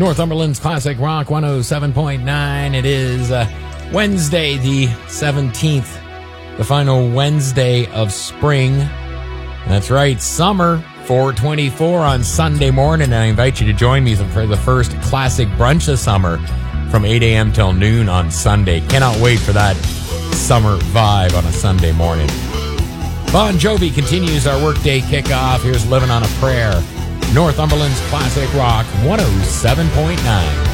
Northumberland's Classic Rock 107.9. It is Wednesday, the 17th, the final Wednesday of spring. That's right, summer 424 on Sunday morning. I invite you to join me for the first Classic Brunch of summer from 8 a.m. till noon on Sunday. Cannot wait for that summer vibe on a Sunday morning. Bon Jovi continues our workday kickoff. Here's Living on a Prayer. Northumberland's Classic Rock 107.9.